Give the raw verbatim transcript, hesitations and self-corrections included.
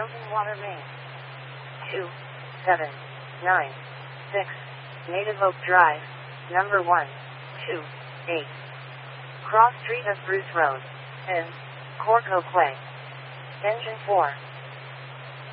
Housing Water Main. two seven nine six Native Oak Drive, number one two eight. Cross Street of Bruce Road, in Cork Oakway. Engine four.